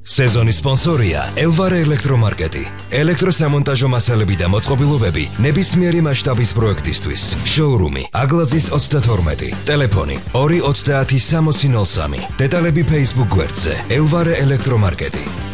სეზონის სპონსორია ელვარე ელექტრომარკეტი. ელექტროსამონტაჟო მასალები და მოწყობილობები ნებისმიერი მასშტაბის პროექტისთვის. შოურუმი აგლაძის 32. ტელეფონი 230 6003. დეტალები Facebook გვერდზე ელვარე ელექტრომარკეტი.